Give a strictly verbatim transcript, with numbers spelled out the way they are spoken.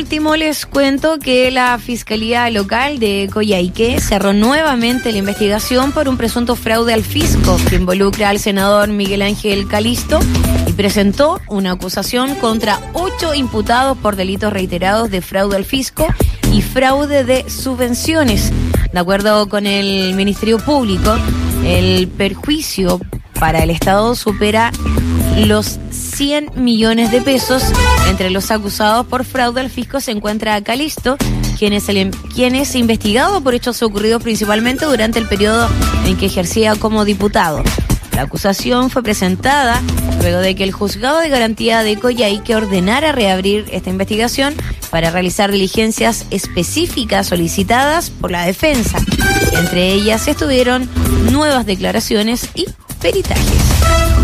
último les cuento que la Fiscalía Local de Coyhaique cerró nuevamente la investigación por un presunto fraude al fisco que involucra al senador Miguel Ángel Calisto y presentó una acusación contra ocho imputados por delitos reiterados de fraude al fisco y fraude de subvenciones. De acuerdo con el Ministerio Público, el perjuicio para el Estado supera los cien millones de pesos. Entre los acusados por fraude al fisco se encuentra a Calisto, quien es, el, quien es investigado por hechos ocurridos principalmente durante el periodo en que ejercía como diputado. La acusación fue presentada luego de que el Juzgado de Garantía de Coyhaique ordenara reabrir esta investigación para realizar diligencias específicas solicitadas por la defensa. Entre ellas estuvieron nuevas declaraciones y peritajes.